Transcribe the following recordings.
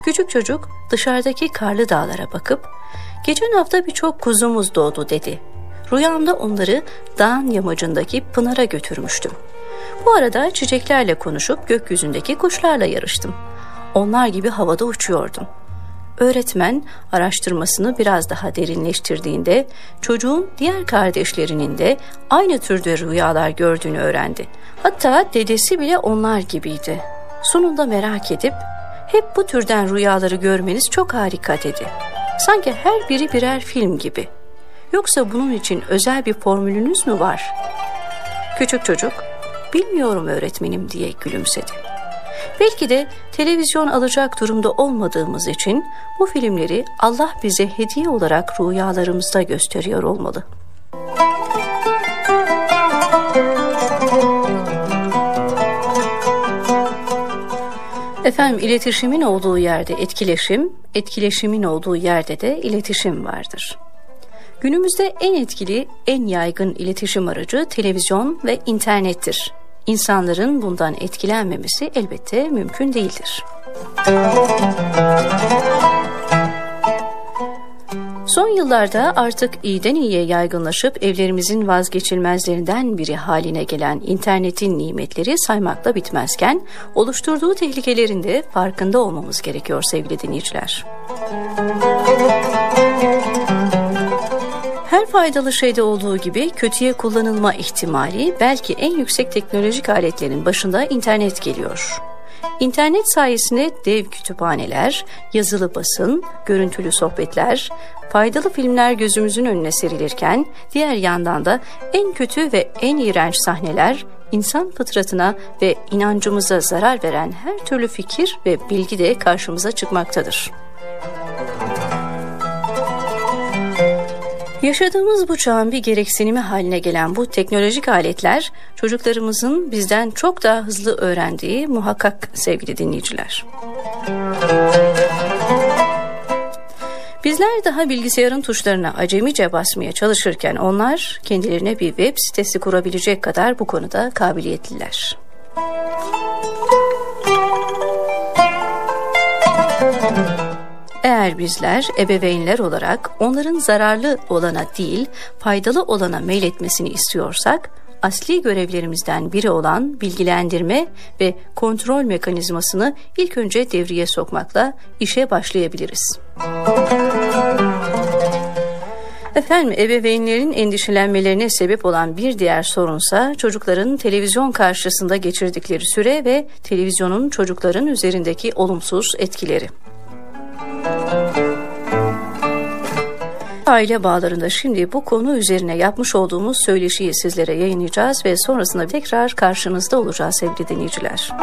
Küçük çocuk dışarıdaki karlı dağlara bakıp, "Geçen hafta birçok kuzumuz doğdu," dedi. "Rüyamda onları dağın yamacındaki pınara götürmüştüm. Bu arada çiçeklerle konuşup gökyüzündeki kuşlarla yarıştım. Onlar gibi havada uçuyordum." Öğretmen araştırmasını biraz daha derinleştirdiğinde çocuğun diğer kardeşlerinin de aynı türde rüyalar gördüğünü öğrendi. Hatta dedesi bile onlar gibiydi. Sonunda merak edip, "Hep bu türden rüyaları görmeniz çok harika," dedi. "Sanki her biri birer film gibi. Yoksa bunun için özel bir formülünüz mü var?" Küçük çocuk, "Bilmiyorum öğretmenim," diye gülümsedi. Belki de televizyon alacak durumda olmadığımız için bu filmleri Allah bize hediye olarak rüyalarımızda gösteriyor olmalı. Efendim, iletişimin olduğu yerde etkileşim, etkileşimin olduğu yerde de iletişim vardır. Günümüzde en etkili, en yaygın iletişim aracı televizyon ve internettir. İnsanların bundan etkilenmemesi elbette mümkün değildir. Son yıllarda artık iyiden iyiye yaygınlaşıp evlerimizin vazgeçilmezlerinden biri haline gelen internetin nimetleri saymakla bitmezken, oluşturduğu tehlikelerin de farkında olmamız gerekiyor sevgili dinleyiciler. Her faydalı şeyde olduğu gibi kötüye kullanılma ihtimali belki en yüksek teknolojik aletlerin başında internet geliyor. İnternet sayesinde dev kütüphaneler, yazılı basın, görüntülü sohbetler, faydalı filmler gözümüzün önüne serilirken, diğer yandan da en kötü ve en iğrenç sahneler, insan fıtratına ve inancımıza zarar veren her türlü fikir ve bilgi de karşımıza çıkmaktadır. Yaşadığımız bu çağın bir gereksinimi haline gelen bu teknolojik aletler, çocuklarımızın bizden çok daha hızlı öğrendiği muhakkak sevgili dinleyiciler. Bizler daha bilgisayarın tuşlarına acemice basmaya çalışırken onlar kendilerine bir web sitesi kurabilecek kadar bu konuda kabiliyetliler. Eğer bizler ebeveynler olarak onların zararlı olana değil, faydalı olana meyletmesini istiyorsak, asli görevlerimizden biri olan bilgilendirme ve kontrol mekanizmasını ilk önce devreye sokmakla işe başlayabiliriz. Efendim, ebeveynlerin endişelenmelerine sebep olan bir diğer sorunsa çocukların televizyon karşısında geçirdikleri süre ve televizyonun çocukların üzerindeki olumsuz etkileri. Aile bağlarında şimdi bu konu üzerine yapmış olduğumuz söyleşiyi sizlere yayınlayacağız ve sonrasında tekrar karşınızda olacağız sevgili dinleyiciler.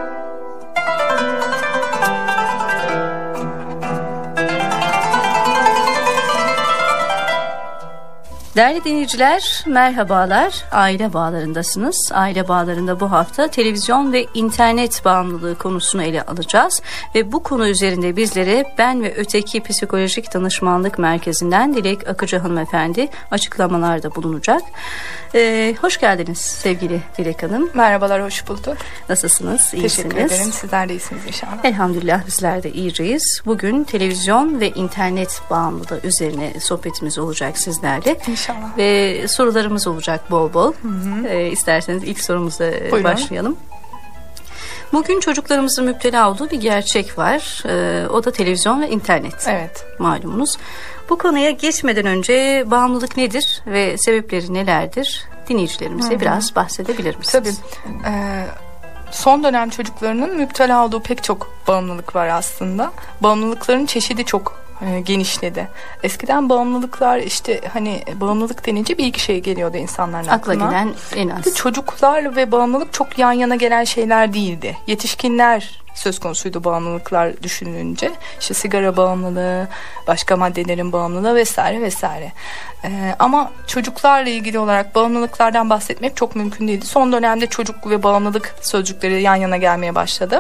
Değerli dinleyiciler, merhabalar. Aile bağlarındasınız. Aile bağlarında bu hafta televizyon ve internet bağımlılığı konusunu ele alacağız. Ve bu konu üzerinde bizlere Ben ve Öteki Psikolojik Danışmanlık Merkezi'nden Dilek Akıcı hanımefendi açıklamalarda bulunacak. Hoş geldiniz sevgili Dilek Hanım. Merhabalar, hoş bulduk. Nasılsınız? İyisiniz? Teşekkür ederim. Sizler de iyisiniz inşallah. Elhamdülillah bizler de iyiyiz. Bugün televizyon ve internet bağımlılığı üzerine sohbetimiz olacak sizlerle. İnşallah. Ve sorularımız olacak bol bol. İsterseniz ilk sorumuzla başlayalım. Bugün çocuklarımızın müptela olduğu bir gerçek var. O da televizyon ve internet. Evet. Malumunuz. Bu konuya geçmeden önce bağımlılık nedir ve sebepleri nelerdir? Dinleyicilerimize biraz bahsedebilir misiniz? Tabii. Son dönem çocuklarının müptela olduğu pek çok bağımlılık var aslında. Bağımlılıkların çeşidi çok genişledi. Eskiden bağımlılıklar bağımlılık denince bir iki şey geliyordu insanların aklına. Akla gelen en az. Çocuklar ve bağımlılık çok yan yana gelen şeyler değildi. Yetişkinler söz konusuydu bağımlılıklar düşünülünce. İşte sigara bağımlılığı, başka maddelerin bağımlılığı vesaire vesaire. Ama çocuklarla ilgili olarak bağımlılıklardan bahsetmek çok mümkün değildi. Son dönemde çocuk ve bağımlılık sözcükleri yan yana gelmeye başladı.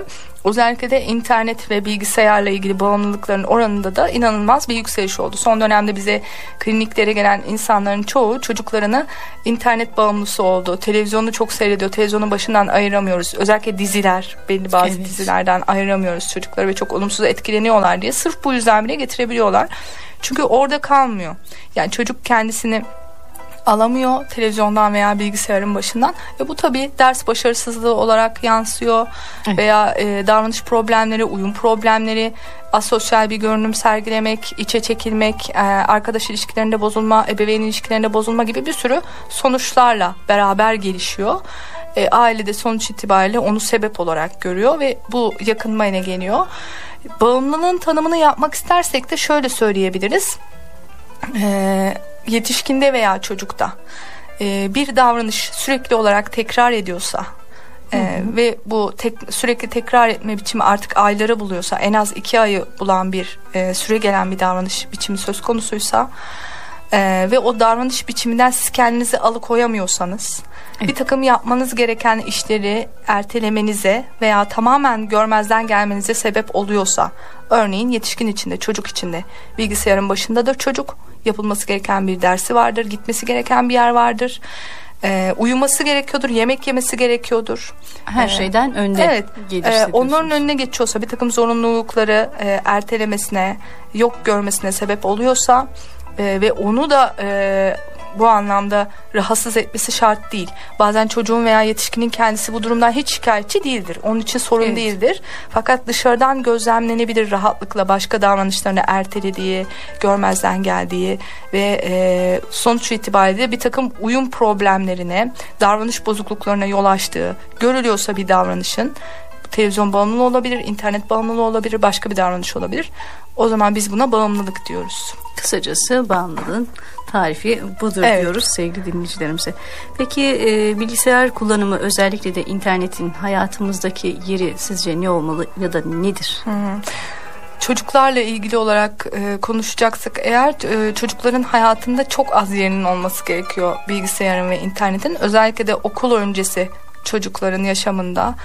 Özellikle de internet ve bilgisayarla ilgili bağımlılıkların oranında da inanılmaz bir yükseliş oldu. Son dönemde bize kliniklere gelen insanların çoğu çocuklarını internet bağımlısı oldu. Televizyonu çok seyrediyor. Televizyonun başından ayıramıyoruz. Özellikle diziler, belli bazı dizilerden ayıramıyoruz çocukları ve çok olumsuz etkileniyorlar diye. Sırf bu yüzden bile getirebiliyorlar. Çünkü orada kalmıyor. Yani çocuk kendisini alamıyor televizyondan veya bilgisayarın başından ve bu tabii ders başarısızlığı olarak yansıyor veya davranış problemleri, uyum problemleri, asosyal bir görünüm sergilemek, içe çekilmek, arkadaş ilişkilerinde bozulma, ebeveyn ilişkilerinde bozulma gibi bir sürü sonuçlarla beraber gelişiyor. Ailede sonuç itibariyle onu sebep olarak görüyor ve bu yakınmayla geliyor. Bağımlılığın tanımını yapmak istersek de şöyle söyleyebiliriz. Yetişkinde veya çocukta bir davranış sürekli olarak tekrar ediyorsa ve bu sürekli tekrar etme biçimi artık ayları buluyorsa, en az 2 ayı bulan bir süre gelen bir davranış biçimi söz konusuysa ve o davranış biçiminden siz kendinizi alıkoyamıyorsanız, bir takım yapmanız gereken işleri ertelemenize veya tamamen görmezden gelmenize sebep oluyorsa, örneğin yetişkin içinde, çocuk içinde bilgisayarın başındadır çocuk, yapılması gereken bir dersi vardır, gitmesi gereken bir yer vardır, uyuması gerekiyordur, yemek yemesi gerekiyordur. Her şeyden önde gelirse onların önüne geçiyorsa, bir takım zorunlulukları ertelemesine, yok görmesine sebep oluyorsa ve onu da bu anlamda rahatsız etmesi şart değil. Bazen çocuğun veya yetişkinin kendisi bu durumdan hiç şikayetçi değildir. Onun için sorun değildir. Fakat dışarıdan gözlemlenebilir rahatlıkla başka davranışlarını ertelediği, görmezden geldiği ve sonuç itibariyle bir takım uyum problemlerine, davranış bozukluklarına yol açtığı görülüyorsa bir davranışın, televizyon bağımlılığı olabilir, internet bağımlılığı olabilir, başka bir davranış olabilir. O zaman biz buna bağımlılık diyoruz. Kısacası bağımlılığın tarifi budur diyoruz sevgili dinleyicilerimize. Peki bilgisayar kullanımı, özellikle de internetin hayatımızdaki yeri sizce ne olmalı ya da nedir? Çocuklarla ilgili olarak konuşacaksak eğer, çocukların hayatında çok az yerinin olması gerekiyor bilgisayarın ve internetin. Özellikle de okul öncesi çocukların yaşamında.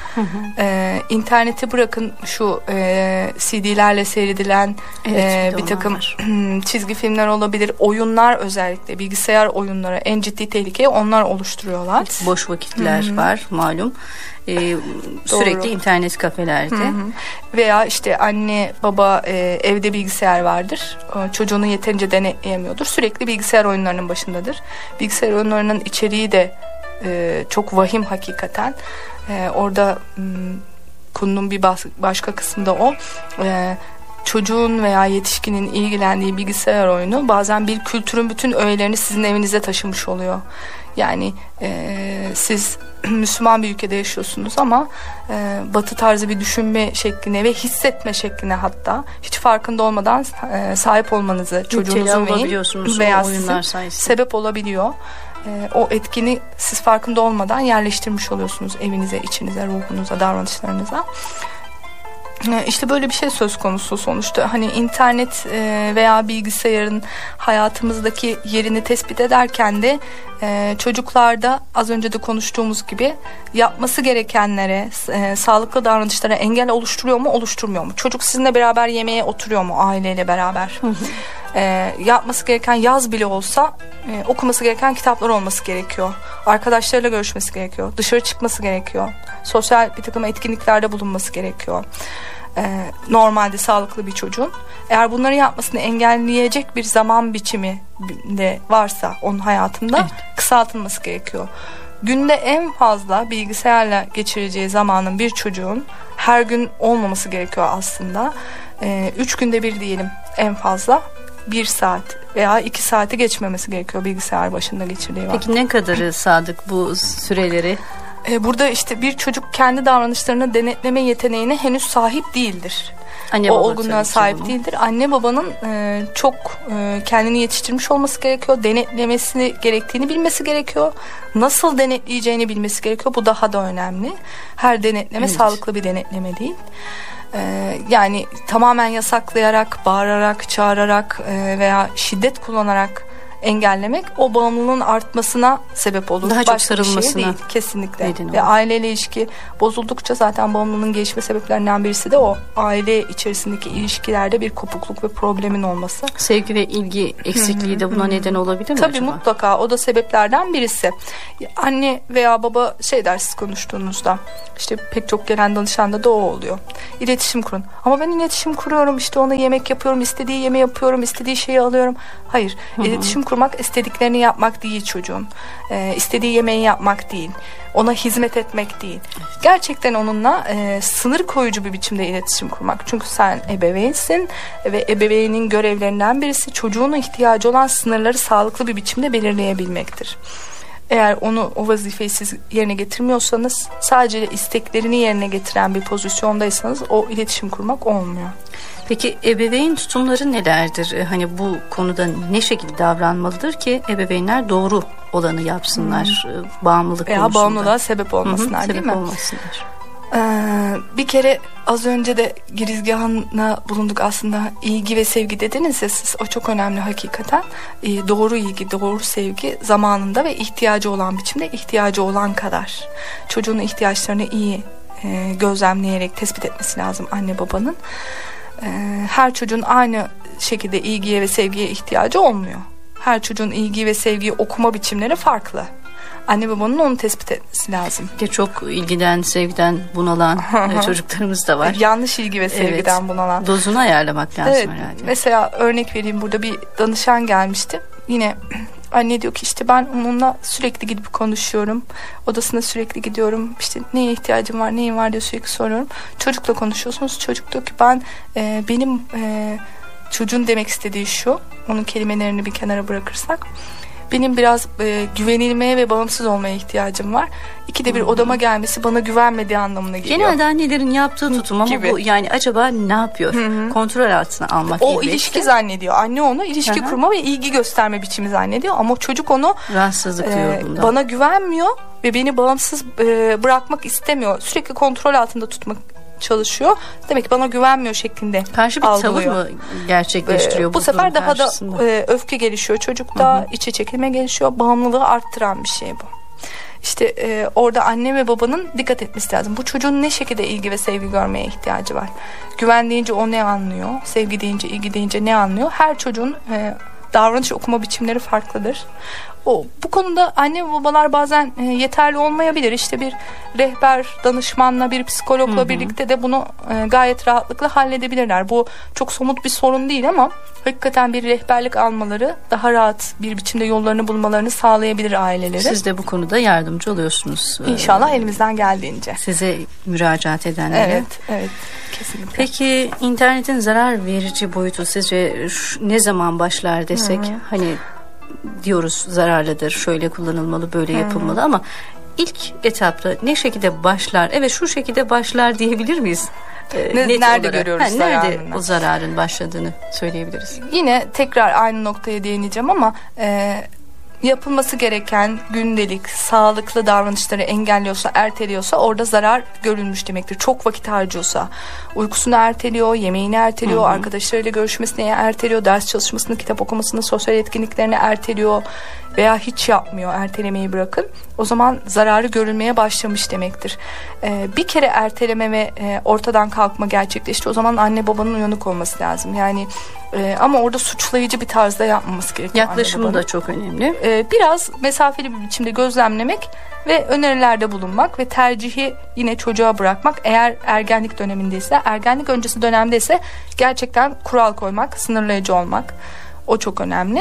İnterneti bırakın, şu CD'lerle seyredilen bir takım çizgi filmler olabilir, oyunlar, özellikle bilgisayar oyunları en ciddi tehlikeyi onlar oluşturuyorlar. Boş vakitler var malum. Sürekli internet kafelerde. Veya işte anne baba evde bilgisayar vardır, çocuğunu yeterince denetleyemiyordur, sürekli bilgisayar oyunlarının başındadır. Bilgisayar oyunlarının içeriği de çok vahim hakikaten. Orada konunun bir başka kısmında o. Çocuğun veya yetişkinin ilgilendiği bilgisayar oyunu bazen bir kültürün bütün öğelerini sizin evinize taşımış oluyor. Yani siz Müslüman bir ülkede yaşıyorsunuz ama Batı tarzı bir düşünme şekline ve hissetme şekline, hatta hiç farkında olmadan sahip olmanızı çocuğunuzun veya sizin sebep olabiliyor. O etkini siz farkında olmadan yerleştirmiş oluyorsunuz evinize, içinize, ruhunuza, davranışlarınıza. İşte böyle bir şey söz konusu sonuçta. Hani internet veya bilgisayarın hayatımızdaki yerini tespit ederken de çocuklarda az önce de konuştuğumuz gibi yapması gerekenlere, sağlıklı davranışlara engel oluşturuyor mu, oluşturmuyor mu? Çocuk sizinle beraber yemeğe oturuyor mu, aileyle beraber? Yapması gereken, yaz bile olsa okuması gereken kitaplar olması gerekiyor. Arkadaşlarıyla görüşmesi gerekiyor. Dışarı çıkması gerekiyor. Sosyal bir takım etkinliklerde bulunması gerekiyor. Normalde sağlıklı bir çocuğun. Eğer bunları yapmasını engelleyecek bir zaman biçimi de varsa onun hayatında kısaltılması gerekiyor. Günde en fazla bilgisayarla geçireceği zamanın bir çocuğun her gün olmaması gerekiyor aslında. 3 günde bir diyelim en fazla 1 saat veya 2 saati geçmemesi gerekiyor bilgisayar başında geçirdiği vakit. Peki ne kadarı sadık bu süreleri? Burada işte bir çocuk kendi davranışlarını denetleme yeteneğine henüz sahip değildir. O olgunluğa sahip değildir. Anne babanın çok kendini yetiştirmiş olması gerekiyor. Denetlemesi gerektiğini bilmesi gerekiyor. Nasıl denetleyeceğini bilmesi gerekiyor. Bu daha da önemli. Her denetleme sağlıklı bir denetleme değil. Yani tamamen yasaklayarak, bağırarak, çağırarak veya şiddet kullanarak engellemek o bağımlılığın artmasına sebep olur. Daha çok Başka bir şey sarılmasına değil kesinlikle. neden Ve olur. aileyle ilişki bozuldukça zaten bağımlılığın gelişme sebeplerinden birisi de o. Aile içerisindeki ilişkilerde bir kopukluk ve problemin olması. Sevgi ve ilgi eksikliği de buna neden olabilir mi Tabii acaba? mutlaka o da sebeplerden birisi. Anne veya baba der siz konuştuğunuzda, işte pek çok gelen danışanda da o oluyor. İletişim kurun. Ama ben iletişim kuruyorum, işte ona yemek yapıyorum, istediği yemeği yapıyorum, istediği şeyi alıyorum. Hayır, iletişim kurmak istediklerini yapmak değil çocuğun. İstediği yemeği yapmak değil. Ona hizmet etmek değil. Gerçekten onunla sınır koyucu bir biçimde iletişim kurmak. Çünkü sen ebeveynsin ve ebeveynin görevlerinden birisi çocuğun ihtiyacı olan sınırları sağlıklı bir biçimde belirleyebilmektir. Eğer o vazifeyi siz yerine getirmiyorsanız, sadece isteklerini yerine getiren bir pozisyondaysanız o iletişim kurmak olmuyor. Peki ebeveyn tutumları nelerdir? Hani bu konuda ne şekilde davranmalıdır ki ebeveynler doğru olanı yapsınlar bağımlılık Veya konusunda? bağımlılığa sebep olmasınlar, değil sebep mi? olmasınlar. Bir kere az önce de girizgahına bulunduk aslında, ilgi ve sevgi dediniz ya siz, o çok önemli hakikaten. Doğru ilgi, doğru sevgi zamanında ve ihtiyacı olan biçimde, ihtiyacı olan kadar. Çocuğun ihtiyaçlarını iyi gözlemleyerek tespit etmesi lazım anne babanın. Her çocuğun aynı şekilde ilgiye ve sevgiye ihtiyacı olmuyor. Her çocuğun ilgi ve sevgiyi okuma biçimleri farklı. Anne babanın onu tespit etmesi lazım. Bir de çok ilgiden, sevgiden bunalan çocuklarımız da var. Yanlış ilgi ve sevgiden bunalan. Dozunu ayarlamak lazım Evet, herhalde. mesela örnek vereyim, burada bir danışan gelmişti. Yine anne diyor ki işte ben onunla sürekli gidip konuşuyorum. Odasına sürekli gidiyorum. İşte neye ihtiyacım var, neyin var diye sürekli soruyorum. Çocukla konuşuyorsunuz. Çocuk diyor ki benim çocuğun demek istediği şu. Onun kelimelerini bir kenara bırakırsak. Benim biraz güvenilmeye ve bağımsız olmaya ihtiyacım var. İkide bir odama gelmesi bana güvenmediği anlamına geliyor. Genelde annelerin yaptığı tutum ama Gibi. bu yani acaba ne yapıyor? Kontrol altına almak O elbette. ilişki zannediyor. Anne onu ilişki kurma ve ilgi gösterme biçimi zannediyor. Ama çocuk onu rahatsızlık duyuyor bundan. bana güvenmiyor ve beni bağımsız bırakmak istemiyor. Sürekli kontrol altında tutmak çalışıyor. Demek ki bana güvenmiyor şeklinde Karşı bir algılıyor. tavır mı gerçekleştiriyor Bu sefer durum daha da karşısında? öfke gelişiyor çocukta, içe çekilme gelişiyor. Bağımlılığı arttıran bir şey bu. İşte orada anne ve babanın dikkat etmesi lazım. Bu çocuğun ne şekilde ilgi ve sevgi görmeye ihtiyacı var? Güven deyince o ne anlıyor? Sevgi deyince, ilgi deyince ne anlıyor? Her çocuğun davranış okuma biçimleri farklıdır. Bu konuda anne ve babalar bazen yeterli olmayabilir. İşte bir rehber danışmanla, bir psikologla birlikte de bunu gayet rahatlıkla halledebilirler. Bu çok somut bir sorun değil ama hakikaten bir rehberlik almaları daha rahat bir biçimde yollarını bulmalarını sağlayabilir aileleri. Siz de bu konuda yardımcı oluyorsunuz. İnşallah elimizden geldiğince. Size müracaat edenlere. Evet, kesinlikle. Peki internetin zarar verici boyutu sizce ne zaman başlar desek? Hani diyoruz zararlıdır, şöyle kullanılmalı, böyle yapılmalı ama ilk etapta ne şekilde başlar? Evet, şu şekilde başlar diyebilir miyiz? Net Nerede olarak. görüyoruz Nerede zararını? o zararın başladığını söyleyebiliriz. Yine tekrar aynı noktaya değineceğim ama yapılması gereken gündelik sağlıklı davranışları engelliyorsa, erteliyorsa orada zarar görülmüş demektir. Çok vakit harcıyorsa, uykusunu erteliyor, yemeğini erteliyor, arkadaşlarıyla görüşmesini erteliyor, ders çalışmasını, kitap okumasını, sosyal etkinliklerini erteliyor veya hiç yapmıyor, ertelemeyi bırakın. O zaman zararı görülmeye başlamış demektir. Bir kere erteleme ve ortadan kalkma gerçekleşti. O zaman anne babanın uyanık olması lazım. Yani ama orada suçlayıcı bir tarzda yapmaması gerekiyor. Yaklaşımı da çok önemli. Biraz mesafeli bir biçimde gözlemlemek ve önerilerde bulunmak ve tercihi yine çocuğa bırakmak. Eğer ergenlik dönemindeyse, ergenlik öncesi dönemdeyse gerçekten kural koymak, sınırlayıcı olmak. O çok önemli.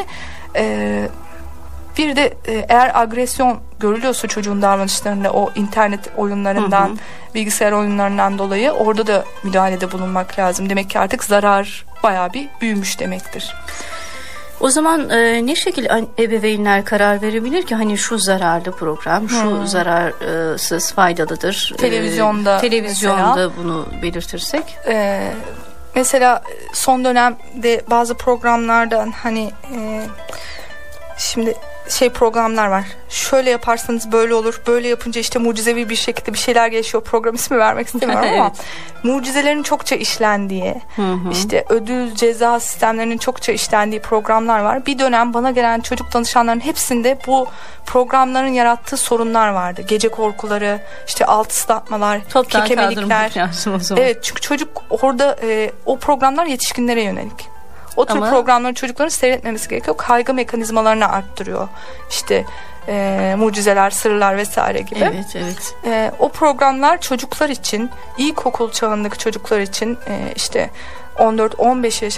Bir de eğer agresyon görülüyorsa çocuğun davranışlarında, o internet oyunlarından, bilgisayar oyunlarından dolayı orada da müdahalede bulunmak lazım. Demek ki artık zarar bayağı bir büyümüş demektir. O zaman ne şekilde ebeveynler karar verebilir ki hani şu zararlı program, şu zararsız, faydalıdır. Televizyonda mesela, bunu belirtirsek. Mesela son dönemde bazı programlardan hani şimdi programlar var. Şöyle yaparsanız böyle olur. Böyle yapınca işte mucizevi bir şekilde bir şeyler gelişiyor. Program ismi vermek istemiyorum ama mucizelerin çokça işlendiği, işte ödül ceza sistemlerinin çokça işlendiği programlar var. Bir dönem bana gelen çocuk danışanların hepsinde bu programların yarattığı sorunlar vardı. Gece korkuları, işte alt ıslatmalar, Toptan kekemelikler. kaldırmak lazım o zaman. Evet, çünkü çocuk orada o programlar yetişkinlere yönelik. O tür programları çocukların seyretmemesi gerekiyor. Kaygı mekanizmalarını arttırıyor. İşte mucizeler, sırlar vesaire gibi. Evet. O programlar çocuklar için, ilkokul çağındaki çocuklar için işte 14-15 yaş